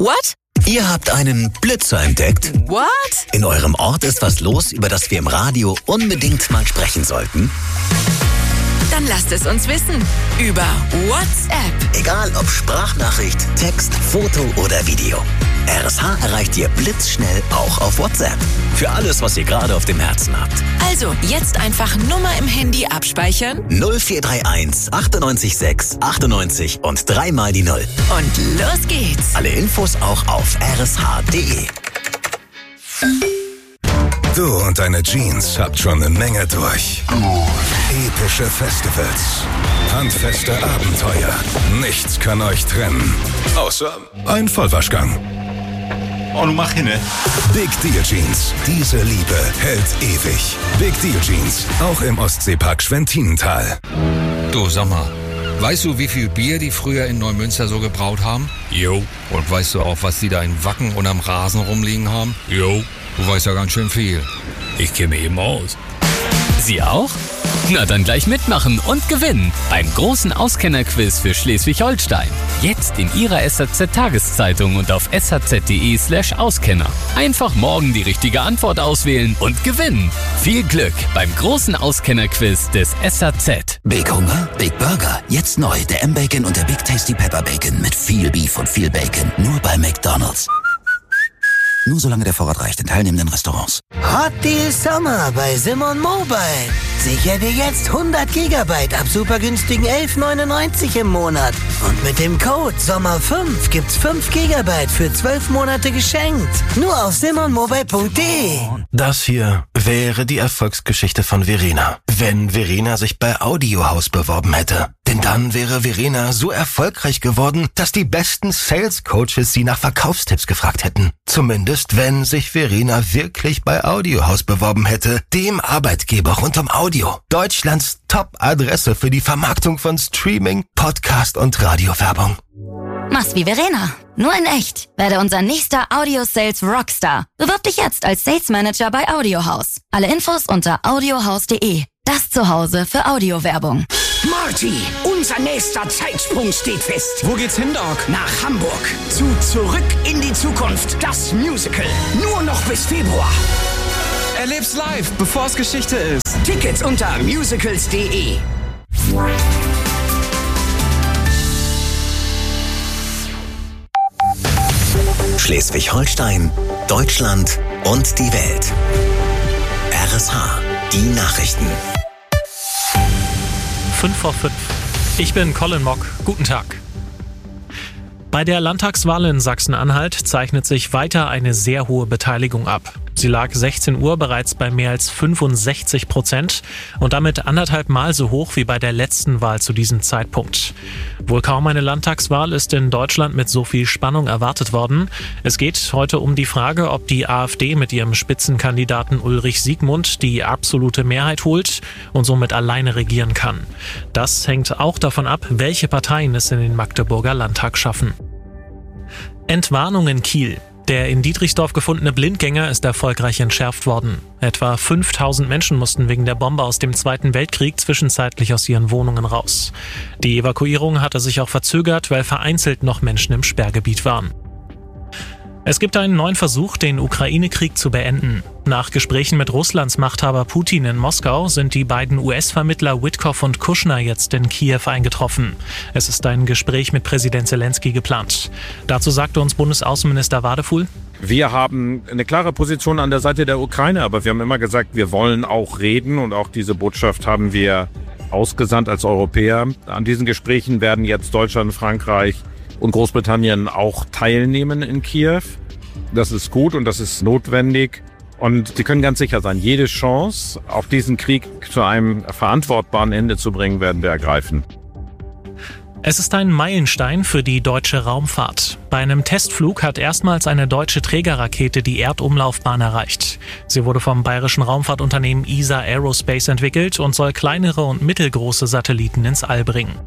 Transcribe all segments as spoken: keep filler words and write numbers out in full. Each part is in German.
What? Ihr habt einen Blitzer entdeckt. What? In eurem Ort ist was los, über das wir im Radio unbedingt mal sprechen sollten. Dann lasst es uns wissen. Über WhatsApp. Egal ob Sprachnachricht, Text, Foto oder Video. R S H erreicht ihr blitzschnell auch auf WhatsApp. Für alles, was ihr gerade auf dem Herzen habt. Also, jetzt einfach Nummer im Handy abspeichern. null vier drei eins achtundneunzig sechs achtundneunzig und dreimal die Null. Und los geht's. Alle Infos auch auf r s h punkt d e. Du und deine Jeans habt schon eine Menge durch. Epische Festivals, handfeste Abenteuer. Nichts kann euch trennen, außer ein Vollwaschgang. Oh, mach hin, ne? Big Deal Jeans. Diese Liebe hält ewig. Big Deal Jeans. Auch im Ostseepark Schwentinental. Du, sag mal, weißt du, wie viel Bier die früher in Neumünster so gebraut haben? Jo. Und weißt du auch, was die da in Wacken und am Rasen rumliegen haben? Jo. Du weißt ja ganz schön viel. Ich kenne mich eben aus. Sie auch? Na dann gleich mitmachen und gewinnen beim großen Auskennerquiz für Schleswig-Holstein. Jetzt in Ihrer S H Z-Tageszeitung und auf s h z punkt d e slash Auskenner. Einfach morgen die richtige Antwort auswählen und gewinnen. Viel Glück beim großen Auskennerquiz des S H Z. Big Hunger, Big Burger. Jetzt neu der M-Bacon und der Big Tasty Pepper Bacon mit viel Beef und viel Bacon. Nur bei McDonald's. Nur solange der Vorrat reicht in teilnehmenden Restaurants. Hot Deal Sommer bei Simon Mobile. Sicher dir jetzt hundert Gigabyte ab super günstigen elf neunundneunzig im Monat. Und mit dem Code Sommer fünf gibt's fünf Gigabyte für zwölf Monate geschenkt. Nur auf simon mobile punkt d e. Das hier wäre die Erfolgsgeschichte von Verena. Wenn Verena sich bei Audiohaus beworben hätte. Denn dann wäre Verena so erfolgreich geworden, dass die besten Sales-Coaches sie nach Verkaufstipps gefragt hätten. Zumindest, wenn sich Verena wirklich bei Audiohaus beworben hätte, dem Arbeitgeber rund um Audio. Deutschlands Top-Adresse für die Vermarktung von Streaming, Podcast und Radiowerbung. Mach's wie Verena. Nur in echt. Werde unser nächster Audio-Sales Rockstar. Bewirb dich jetzt als Sales Manager bei Audiohaus. Alle Infos unter audiohaus punkt d e. Das Zuhause für Audiowerbung. Marty, unser nächster Zeitsprung steht fest. Wo geht's hin, Doc? Nach Hamburg. Zu Zurück in die Zukunft. Das Musical. Nur noch bis Februar. Erleb's live, bevor es Geschichte ist. Tickets unter musicals punkt d e. Schleswig-Holstein, Deutschland und die Welt. R S H, die Nachrichten. fünf vor fünf. Ich bin Colin Mock. Guten Tag. Bei der Landtagswahl in Sachsen-Anhalt zeichnet sich weiter eine sehr hohe Beteiligung ab. Sie lag sechzehn Uhr bereits bei mehr als fünfundsechzig Prozent und damit anderthalb Mal so hoch wie bei der letzten Wahl zu diesem Zeitpunkt. Wohl kaum eine Landtagswahl ist in Deutschland mit so viel Spannung erwartet worden. Es geht heute um die Frage, ob die AfD mit ihrem Spitzenkandidaten Ulrich Siegmund die absolute Mehrheit holt und somit alleine regieren kann. Das hängt auch davon ab, welche Parteien es in den Magdeburger Landtag schaffen. Entwarnung in Kiel. Der in Dietrichsdorf gefundene Blindgänger ist erfolgreich entschärft worden. Etwa fünftausend Menschen mussten wegen der Bombe aus dem Zweiten Weltkrieg zwischenzeitlich aus ihren Wohnungen raus. Die Evakuierung hatte sich auch verzögert, weil vereinzelt noch Menschen im Sperrgebiet waren. Es gibt einen neuen Versuch, den Ukraine-Krieg zu beenden. Nach Gesprächen mit Russlands Machthaber Putin in Moskau sind die beiden U S-Vermittler Witkoff und Kushner jetzt in Kiew eingetroffen. Es ist ein Gespräch mit Präsident Zelensky geplant. Dazu sagte uns Bundesaußenminister Wadefuhl: Wir haben eine klare Position an der Seite der Ukraine, aber wir haben immer gesagt, wir wollen auch reden und auch diese Botschaft haben wir ausgesandt als Europäer. An diesen Gesprächen werden jetzt Deutschland, Frankreich und Großbritannien auch teilnehmen in Kiew. Das ist gut und das ist notwendig. Und Sie können ganz sicher sein, jede Chance, auch diesen Krieg zu einem verantwortbaren Ende zu bringen, werden wir ergreifen. Es ist ein Meilenstein für die deutsche Raumfahrt. Bei einem Testflug hat erstmals eine deutsche Trägerrakete die Erdumlaufbahn erreicht. Sie wurde vom bayerischen Raumfahrtunternehmen E S A Aerospace entwickelt und soll kleinere und mittelgroße Satelliten ins All bringen.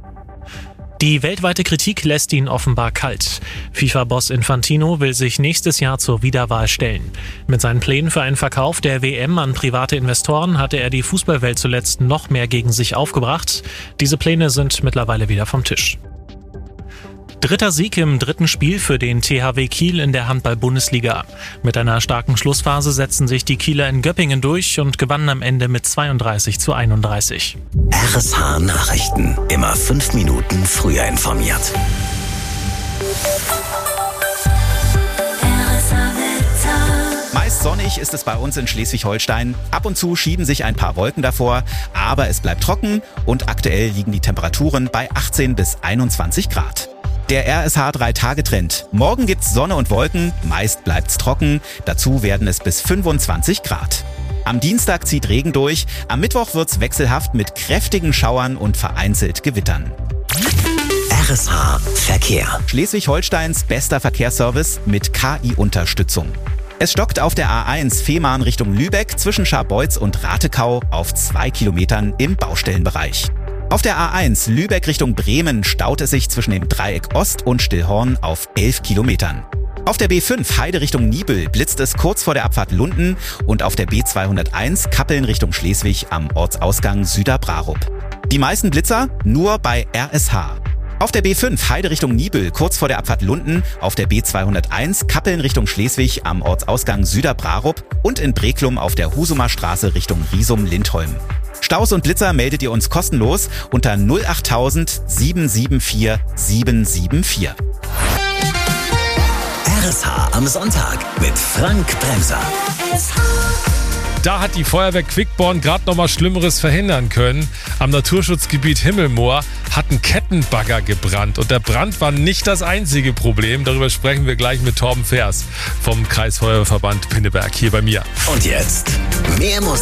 Die weltweite Kritik lässt ihn offenbar kalt. FIFA-Boss Infantino will sich nächstes Jahr zur Wiederwahl stellen. Mit seinen Plänen für einen Verkauf der W M an private Investoren hatte er die Fußballwelt zuletzt noch mehr gegen sich aufgebracht. Diese Pläne sind mittlerweile wieder vom Tisch. Dritter Sieg im dritten Spiel für den T H W Kiel in der Handball-Bundesliga. Mit einer starken Schlussphase setzten sich die Kieler in Göppingen durch und gewannen am Ende mit zweiunddreißig zu einunddreißig. R S H Nachrichten. Immer fünf Minuten früher informiert. Meist sonnig ist es bei uns in Schleswig-Holstein. Ab und zu schieben sich ein paar Wolken davor, aber es bleibt trocken und aktuell liegen die Temperaturen bei achtzehn bis einundzwanzig Grad. Der R S H drei Tage Trend. Morgen gibt's Sonne und Wolken, meist bleibt's trocken, dazu werden es bis fünfundzwanzig Grad. Am Dienstag zieht Regen durch, am Mittwoch wird's wechselhaft mit kräftigen Schauern und vereinzelt Gewittern. R S H Verkehr. Schleswig-Holsteins bester Verkehrsservice mit K I-Unterstützung. Es stockt auf der A eins Fehmarn Richtung Lübeck zwischen Scharbeutz und Ratekau auf zwei Kilometern im Baustellenbereich. Auf der A eins Lübeck Richtung Bremen staut es sich zwischen dem Dreieck Ost und Stillhorn auf elf Kilometern. Auf der B fünf Heide Richtung Niebüll blitzt es kurz vor der Abfahrt Lunden und auf der B zweihunderteins Kappeln Richtung Schleswig am Ortsausgang Süderbrarup. Die meisten Blitzer nur bei R S H. Auf der B fünf Heide Richtung Niebüll kurz vor der Abfahrt Lunden, auf der B zweihunderteins Kappeln Richtung Schleswig am Ortsausgang Süderbrarup und in Breklum auf der Husumer Straße Richtung Riesum-Lindholm. Staus und Blitzer meldet ihr uns kostenlos unter null achttausend sieben sieben vier sieben sieben vier. R S H am Sonntag mit Frank Bremser. Da hat die Feuerwehr Quickborn gerade noch mal Schlimmeres verhindern können. Am Naturschutzgebiet Himmelmoor hat ein Kettenbagger gebrannt. Und der Brand war nicht das einzige Problem. Darüber sprechen wir gleich mit Torben Vers vom Kreisfeuerwehrverband Pinneberg hier bei mir. Und jetzt mehr Musik.